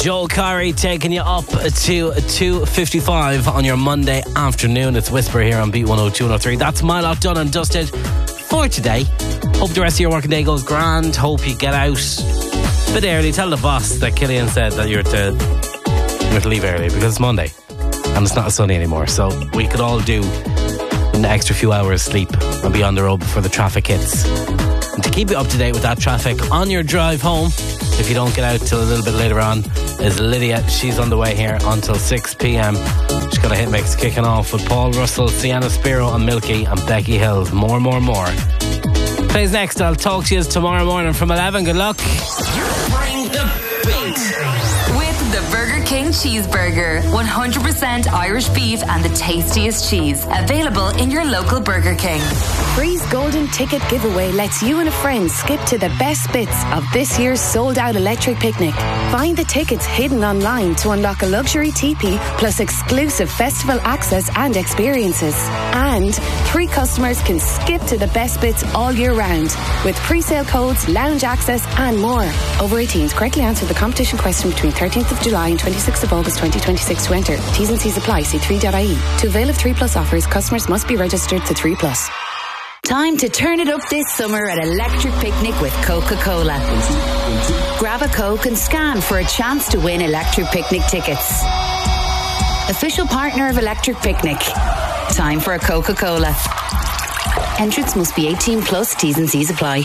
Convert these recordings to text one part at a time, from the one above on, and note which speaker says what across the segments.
Speaker 1: Joel Corry taking you up to 2:55 on your Monday afternoon. It's Whisper here on Beat 102 103. That's my lot done and dusted for today. Hope the rest of your working day goes grand. Hope you get out a bit early. Tell the boss that Killian said that you're to leave early because it's Monday and it's not sunny anymore. So we could all do an extra few hours sleep and be on the road before the traffic hits. And to keep you up to date with that traffic on your drive home, if you don't get out till a little bit later on, is Lydia. She's on the way here until 6 p.m. She's got a hit mix kicking off with Paul Russell, Sienna Spiro and Milky and Becky Hill. More. Plays next. I'll talk to you tomorrow morning from 11. Good luck.
Speaker 2: Bring the beat. With the Burger King Cheeseburger. 100% Irish beef and the tastiest cheese. Available in your local Burger King.
Speaker 3: Breeze Golden Ticket Giveaway lets you and a friend skip to the best bits of this year's sold-out electric picnic. Find the tickets hidden online to unlock a luxury teepee plus exclusive festival access and experiences. And 3 customers can skip to the best bits all year round with pre-sale codes, lounge access and more. Over 18s, correctly answer the competition question between 13th of July and 26th of August 2026 to enter. T's and C's apply. See 3.ie. To avail of 3 Plus offers, customers must be registered to 3 Plus.
Speaker 4: Time to turn it up this summer at Electric Picnic with Coca-Cola. Grab a Coke and scan for a chance to win Electric Picnic tickets. Official partner of Electric Picnic. Time for a Coca-Cola. Entrance must be 18 plus. T's and C's apply.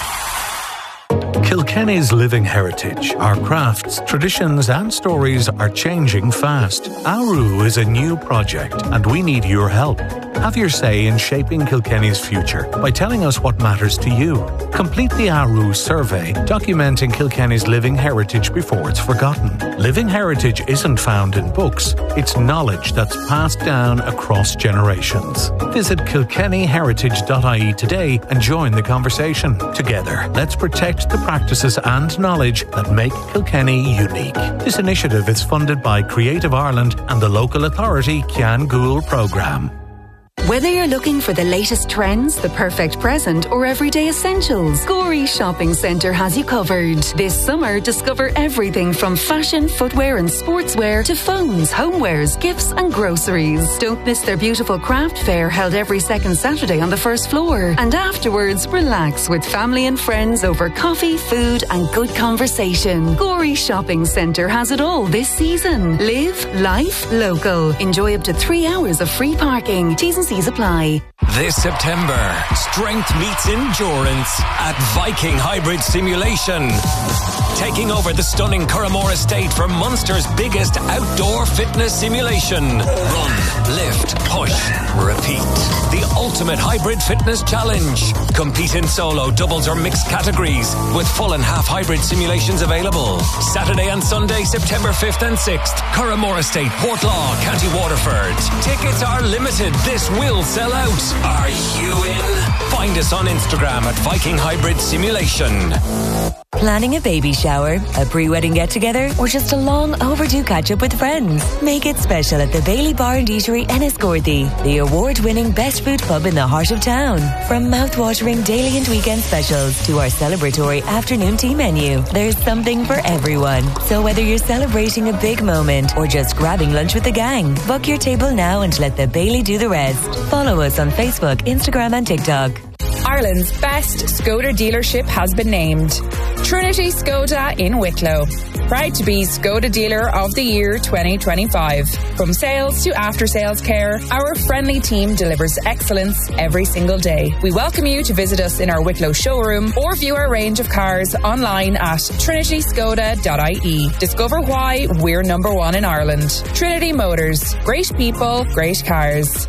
Speaker 5: Kilkenny's living heritage, our crafts, traditions and stories are changing fast. Aru is a new project and we need your help. Have your say in shaping Kilkenny's future by telling us what matters to you. Complete the Aru survey, documenting Kilkenny's living heritage before it's forgotten. Living heritage isn't found in books, it's knowledge that's passed down across generations. Visit kilkennyheritage.ie today and join the conversation. Together, let's protect the practices and knowledge that make Kilkenny unique. This initiative is funded by Creative Ireland and the local authority Ceann Gaoil programme.
Speaker 6: Whether you're looking for the latest trends, the perfect present, or everyday essentials, Gorey Shopping Centre has you covered. This summer, discover everything from fashion, footwear and sportswear to phones, homewares, gifts and groceries. Don't miss their beautiful craft fair held every second Saturday on the first floor. And afterwards, relax with family and friends over coffee, food and good conversation. Gorey Shopping Centre has it all this season. Live life local. Enjoy up to 3 hours of free parking. T's and C's apply.
Speaker 7: This September, strength meets endurance at Viking Hybrid Simulation. Taking over the stunning Curramore Estate for Munster's biggest outdoor fitness simulation. Run, lift, push, repeat. The ultimate hybrid fitness challenge. Compete in solo, doubles or mixed categories with full and half hybrid simulations available. Saturday and Sunday, September 5th and 6th. Curramore Estate, Portlaw, County Waterford. Tickets are limited. This will sell out. Are you in? Find us on Instagram at Viking Hybrid Simulation.
Speaker 8: Planning a baby shower, a pre-wedding get-together, or just a long overdue catch-up with friends? Make it special at the Bailey Bar and Eatery Enniscorthy, the award-winning best food pub in the heart of town. From mouth-watering daily and weekend specials to our celebratory afternoon tea menu, there's something for everyone. So whether you're celebrating a big moment or just grabbing lunch with the gang, book your table now and let the Bailey do the rest. Follow us on Facebook, Instagram and TikTok.
Speaker 9: Ireland's best Skoda dealership has been named Trinity Skoda in Wicklow. Proud to be Skoda Dealer of the Year 2025. From sales to after-sales care, our friendly team delivers excellence every single day. We welcome you to visit us in our Wicklow showroom or view our range of cars online at trinityskoda.ie. Discover why we're number one in Ireland. Trinity Motors. Great people, great cars.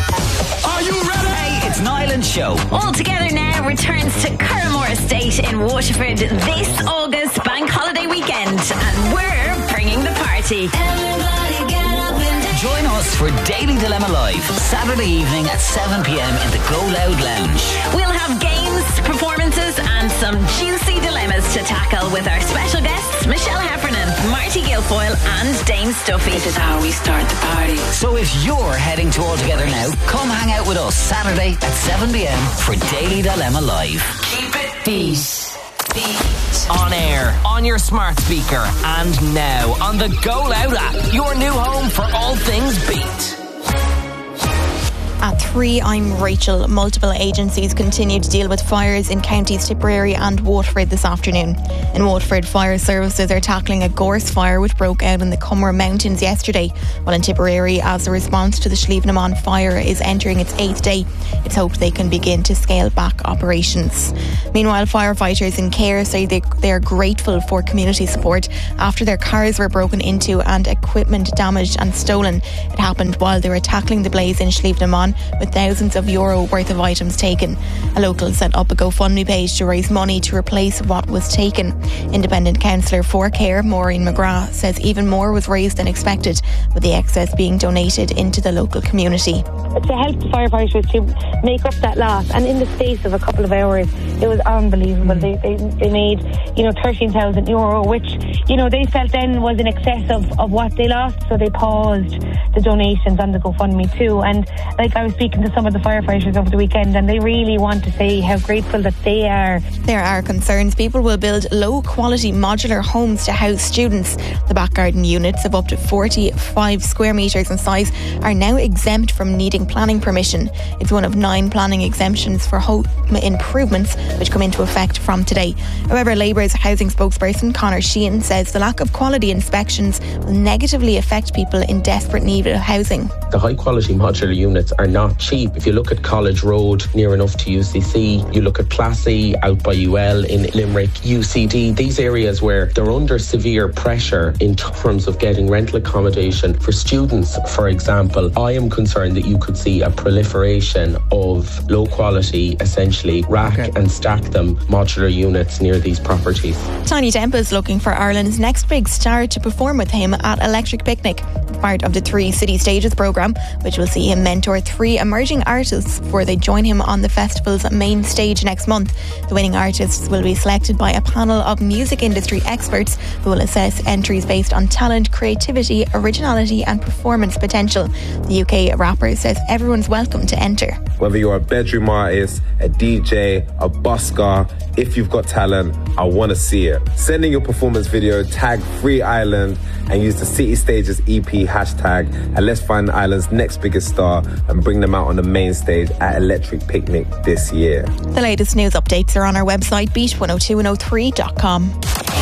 Speaker 2: Are you ready? Hey, it's Nyland Show. All Together Now returns to Curramore Estate in Waterford this August bank holiday weekend, and we're bringing the party. Everybody get up and dance. Join us for Daily Dilemma Live, Saturday evening at 7 p.m. in the Go Loud Lounge. We'll have games, performances and some juicy dilemmas to tackle with our special guests Michelle Heffernan, Marty Guilfoyle and Dame Stuffy. This is how we start the party. So if you're heading to All Together Now, come hang out with us Saturday at 7 p.m. for Daily Dilemma Live. Keep it beat.
Speaker 7: On air, on your smart speaker, and now on the Go Loud app, your new home for all things Beat.
Speaker 10: At 3, I'm Rachel. Multiple agencies continue to deal with fires in counties Tipperary and Waterford this afternoon. In Waterford, fire services are tackling a gorse fire which broke out in the Cummer Mountains yesterday, while in Tipperary, as a response to the Slievenamon fire is entering its 8th day, it's hoped they can begin to scale back operations. Meanwhile, firefighters in Cahir say they are grateful for community support after their cars were broken into and equipment damaged and stolen. It happened while they were tackling the blaze in Slievenamon, with thousands of euro worth of items taken. A local set up a GoFundMe page to raise money to replace what was taken. Independent councillor for Cahir, Maureen McGrath, says even more was raised than expected, with the excess being donated into the local community.
Speaker 11: To help the firefighters to make up that loss, and in the space of a couple of hours, it was unbelievable. They made, €13,000, which, they felt then was in excess of what they lost, so they paused the donations on the GoFundMe too. And I was speaking to some of the firefighters over the weekend, and they really want to say how grateful that they are.
Speaker 10: There are concerns people will build low-quality modular homes to house students. The back garden units of up to 45 square metres in size are now exempt from needing planning permission. It's one of 9 planning exemptions for home improvements which come into effect from today. However, Labour's housing spokesperson Conor Sheehan says the lack of quality inspections will negatively affect people in desperate need of housing.
Speaker 12: The high-quality modular units are not cheap. If you look at College Road, near enough to UCC, you look at Classy, out by UL in Limerick, UCD, these areas where they're under severe pressure in terms of getting rental accommodation for students, for example. I am concerned that you could see a proliferation of low-quality, essentially rack and stack them modular units near these properties.
Speaker 10: Tiny Tempa is looking for Ireland's next big star to perform with him at Electric Picnic, part of the 3 City Stages programme, which will see him mentor 3 emerging artists before they join him on the festival's main stage next month. The winning artists will be selected by a panel of music industry experts who will assess entries based on talent, creativity, originality and performance potential. The UK rapper says everyone's welcome to enter.
Speaker 13: Whether you're a bedroom artist, a DJ, a busker, if you've got talent, I want to see it. Send in your performance video, tag Free Ireland and use the City Stages EP hashtag, and let's find Ireland's next biggest star and bring them out on the main stage at Electric Picnic this year.
Speaker 10: The latest news updates are on our website, beat102103.com.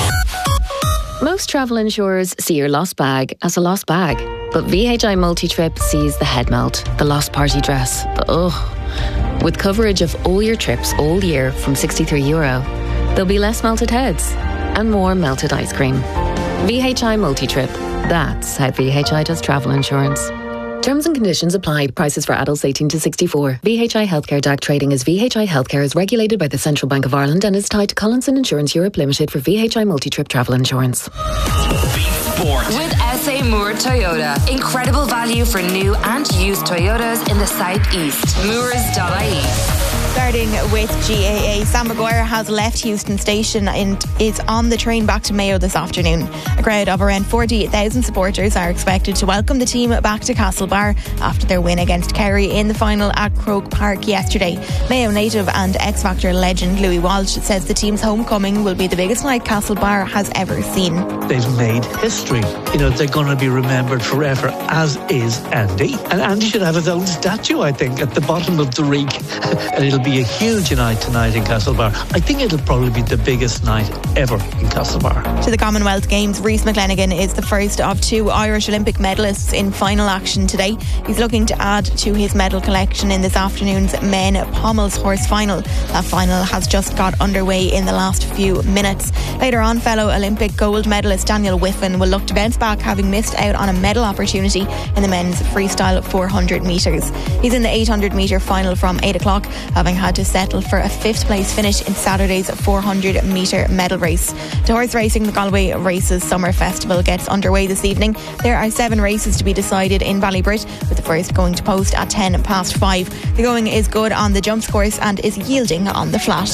Speaker 14: Most travel insurers see your lost bag as a lost bag, but VHI Multi-Trip sees the head melt, the lost party dress. With coverage of all your trips all year from €63, there'll be less melted heads and more melted ice cream. VHI Multi-Trip. That's how VHI does travel insurance. Terms and conditions apply. Prices for adults 18 to 64. VHI Healthcare DAC trading as VHI Healthcare is regulated by the Central Bank of Ireland and is tied to Collinson Insurance Europe Limited for VHI Multi-Trip travel insurance.
Speaker 7: Sport.
Speaker 15: With SA Moore Toyota. Incredible value for new and used Toyotas in the southeast. Moores.ie.
Speaker 10: Starting with GAA, Sam Maguire has left Houston Station and is on the train back to Mayo this afternoon. A crowd of around 48,000 supporters are expected to welcome the team back to Castlebar after their win against Kerry in the final at Croke Park yesterday. Mayo native and X Factor legend Louis Walsh says the team's homecoming will be the biggest night Castlebar has ever seen.
Speaker 16: They've made history. They're going to be remembered forever, as is Andy. And Andy should have his own statue, I think, at the bottom of the reek. And it'll be a huge night tonight in Castlebar. I think it'll probably be the biggest night ever in Castlebar.
Speaker 10: To the Commonwealth Games, Rhys McLennigan is the first of 2 Irish Olympic medalists in final action today. He's looking to add to his medal collection in this afternoon's men pommels horse final. That final has just got underway in the last few minutes. Later on, fellow Olympic gold medalist Daniel Whiffen will look to bounce back, having missed out on a medal opportunity in the men's freestyle 400 metres. He's in the 800 metre final from 8 o'clock, having had to settle for a 5th place finish in Saturday's 400 metre medal race. To horse racing, the Galway Races Summer Festival gets underway this evening. There are 7 races to be decided in Ballybrit, with the first going to post at 5:10. The going is good on the jumps course and is yielding on the flat.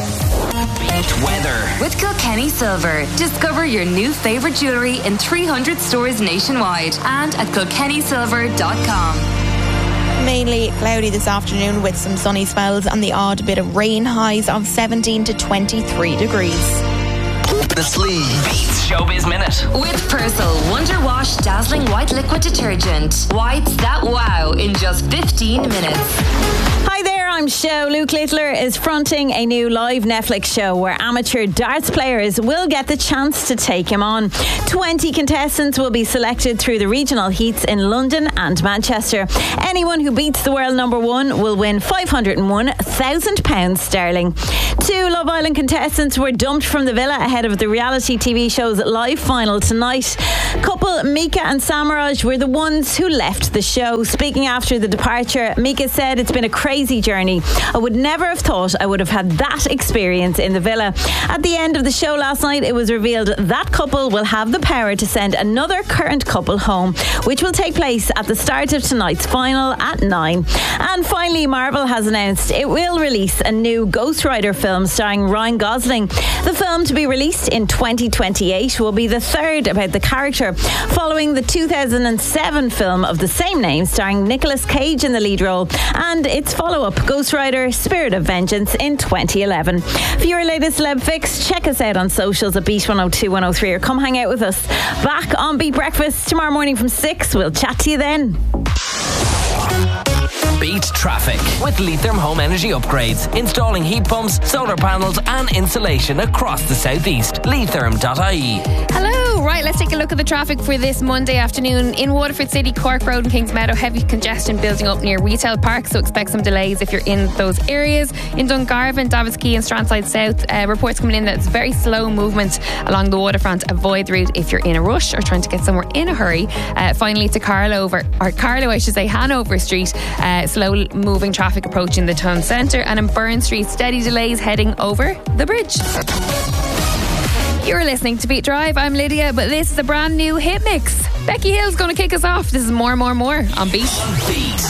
Speaker 7: Beat weather.
Speaker 15: With Kilkenny Silver. Discover your new favourite jewellery in 300 stores nationwide and at kilkennysilver.com.
Speaker 10: Mainly cloudy this afternoon with some sunny spells and the odd bit of rain. Highs of 17 to 23 degrees.
Speaker 7: The Sleeve Beats Showbiz Minute.
Speaker 15: With Persil Wonder Wash Dazzling White Liquid Detergent. Whites that wow in just 15 minutes.
Speaker 17: Hi there, I'm Sho. Luke Littler is fronting a new live Netflix show where amateur darts players will get the chance to take him on. 20 contestants will be selected through the regional heats in London and Manchester. Anyone who beats the world number one will win £501,000 sterling. 2 Love Island contestants were dumped from the villa ahead of the reality TV show's live final tonight. Couple Mika and Samaraj were the ones who left the show. Speaking after the departure, Mika said, "It's been a crazy journey. I would never have thought I would have had that experience in the villa." At the end of the show last night, it was revealed that couple will have the power to send another current couple home, which will take place at the start of tonight's final at 9. And finally, Marvel has announced it will release a new Ghost Rider film starring Ryan Gosling. The film, to be released in 2028, will be the third about the character, following the 2007 film of the same name starring Nicolas Cage in the lead role, and its follow-up, Ghost Rider Spirit of Vengeance, in 2011. For your latest celeb fix, check us out on socials at Beat 102 103 or come hang out with us. Back on Beat Breakfast tomorrow morning from 6. We'll chat to you then.
Speaker 7: Beat traffic with Letherm Home Energy Upgrades. Installing heat pumps, solar panels and insulation across the southeast. Letherm.ie.
Speaker 18: Hello, right, let's take a look at the traffic for this Monday afternoon. In Waterford City, Cork Road and Kings Meadow, heavy congestion building up near retail parks, so expect some delays if you're in those areas. In Dungarvan, Davis Quay and Strandside South, reports coming in that it's very slow movement along the waterfront. Avoid the route if you're in a rush or trying to get somewhere in a hurry. Finally to Carlow, Hanover Street, slow moving traffic approaching the town centre, and in Burn Street, steady delays heading over the bridge. You're listening to Beat Drive. I'm Lydia, but this is a brand new hit mix. Becky Hill's going to kick us off. This is More on Beat.